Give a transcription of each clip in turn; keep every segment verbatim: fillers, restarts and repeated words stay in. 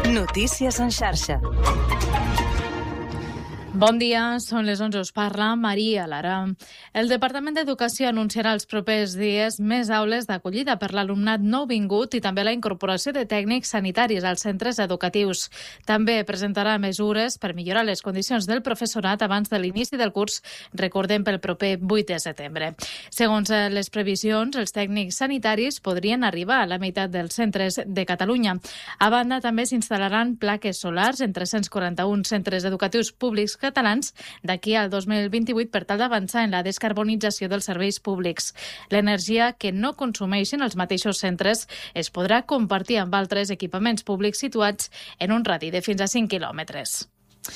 Notícies en xarxa. Bon dia, són les onze, us parla Maria Lara. El Departament d'Educació anunciarà els propers dies més aules d'acollida per l'alumnat nouvingut i també la incorporació de tècnics sanitaris als centres educatius. També presentarà mesures per millorar les condicions del professorat abans de l'inici del curs, recordem pel proper vuit de setembre. Segons les previsions, els tècnics sanitaris podrien arribar a la meitat dels centres de Catalunya. A banda, també s'instal·laran plaques solars en tres-cents quaranta-un centres educatius públics catalans d'aquí al dos mil vint-i-vuit per tal d'avançar en la descarbonització dels serveis públics. L'energia que no consumeixen els mateixos centres es podrà compartir amb altres equipaments públics situats en un radi de fins a cinc quilòmetres.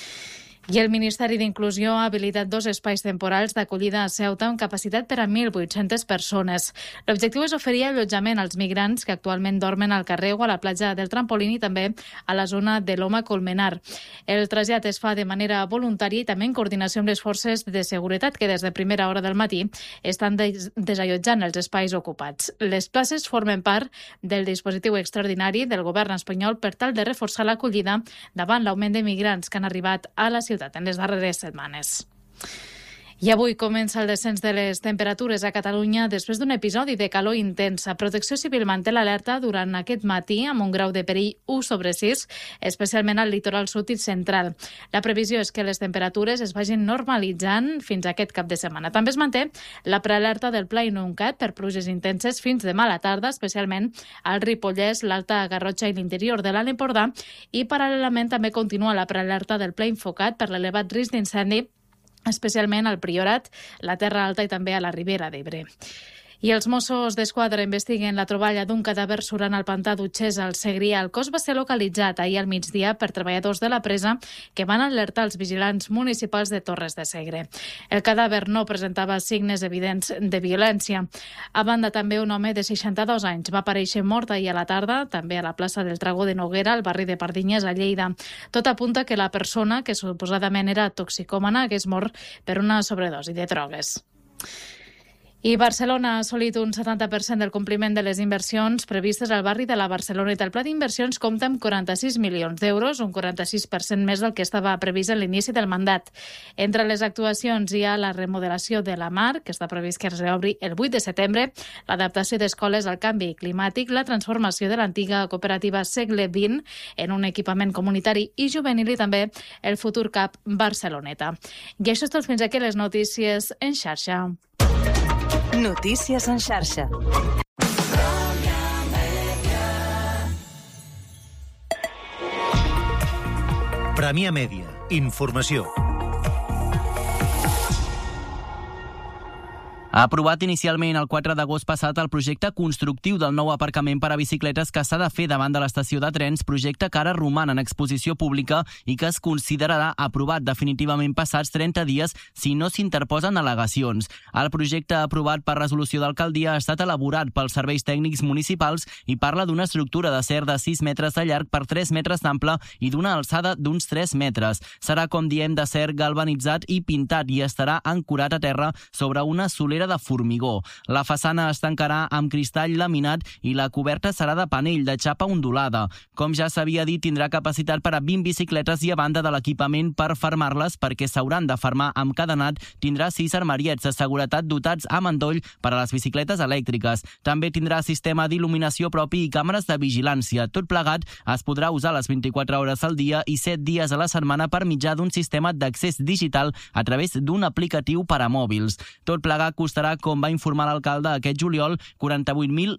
I el Ministeri d'Inclusió ha habilitat dos espais temporals d'acollida a Ceuta amb capacitat per a mil vuit-centes persones. L'objectiu és oferir allotjament als migrants que actualment dormen al carrer o a la platja del Trampolín i també a la zona de Loma Colmenar. El trasllat es fa de manera voluntària i també en coordinació amb les forces de seguretat que des de primera hora del matí estan des desallotjant els espais ocupats. Les places formen part del dispositiu extraordinari del govern espanyol per tal de reforçar l'acollida davant l'augment de migrants que han arribat a la ciutat en les darreres setmanes. I avui comença el descens de les temperatures a Catalunya després d'un episodi de calor intensa. Protecció Civil manté l'alerta durant aquest matí amb un grau de perill u sobre sis, especialment al litoral sud i central. La previsió és que les temperatures es vagin normalitzant fins a aquest cap de setmana. També es manté la prealerta del Pla inundat per pluges intenses fins demà a la tarda, especialment al Ripollès, l'Alta Garrotxa i l'interior de l'Alt Empordà, i paral·lelament també continua la prealerta del Pla infocat per l'elevat risc d'incendi, especialment al Priorat, la Terra Alta i també a la Ribera d'Ebre. I els Mossos d'Esquadra investiguen la troballa d'un cadàver surant al pantà d'Utxès al Segrià. El cos va ser localitzat ahir al migdia per treballadors de la presa que van alertar els vigilants municipals de Torres de Segre. El cadàver no presentava signes evidents de violència. A banda, també un home de seixanta-dos anys va aparèixer mort ahir a la tarda, també a la plaça del Dragó de Noguera, al barri de Pardinyes, a Lleida. Tot apunta que la persona, que suposadament era toxicòmana, hagués mort per una sobredosi de drogues. I Barcelona ha assolit un setanta per cent del compliment de les inversions previstes al barri de la Barceloneta. El pla d'inversions compta amb quaranta-sis milions d'euros, un quaranta-sis per cent més del que estava previst a l'inici del mandat. Entre les actuacions hi ha la remodelació de la Mar, que està previst que es reobri el vuit de setembre, l'adaptació d'escoles al canvi climàtic, la transformació de l'antiga cooperativa Segle vint en un equipament comunitari i juvenil i també el futur CAP Barceloneta. I això és tot fins aquí les notícies en xarxa. Notícies en xarxa. Premià Mèdia. Informació. Ha aprovat inicialment el quatre d'agost passat el projecte constructiu del nou aparcament per a bicicletes que s'ha de fer davant de l'estació de trens, projecte que ara roman en exposició pública i que es considerarà aprovat definitivament passats trenta dies si no s'interposen al·legacions. El projecte aprovat per resolució d'alcaldia ha estat elaborat pels serveis tècnics municipals i parla d'una estructura d'acer de sis metres de llarg per tres metres d'ample i d'una alçada d'uns tres metres. Serà, com diem, d'acer galvanitzat i pintat i estarà ancorat a terra sobre una solera de formigó. La façana es tancarà amb cristall laminat i la coberta serà de panell de xapa ondulada. Com ja s'havia dit, tindrà capacitat per a vint bicicletes i a banda de l'equipament per fermar-les, perquè s'hauran de fermar amb cadenat, tindrà sis armariets de seguretat dotats amb endoll per a les bicicletes elèctriques. També tindrà sistema d'il·luminació propi i càmeres de vigilància. Tot plegat es podrà usar les vint-i-quatre hores al dia i set dies a la setmana per mitjà d'un sistema d'accés digital a través d'un aplicatiu per a mòbils. Tot plegat costarà, com va informar l'alcalde aquest juliol, quaranta-vuit mil